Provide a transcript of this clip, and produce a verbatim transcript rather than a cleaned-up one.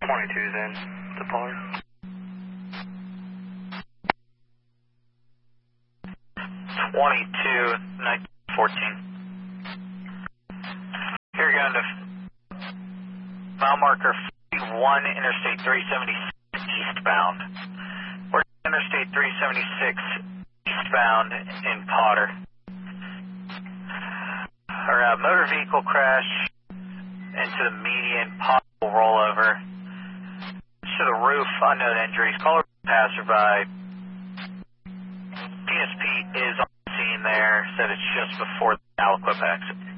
twenty-two then, to Pollard. twenty-two, nineteen fourteen. Here going to mile marker forty-one, Interstate three seventy-six eastbound. We're Interstate three seventy-six eastbound in Potter. Our uh, motor vehicle crash into the median, possible rollover. To the roof, unknown injuries. Caller passerby. P S P is on the scene there, said it's just before the Aliquip exit.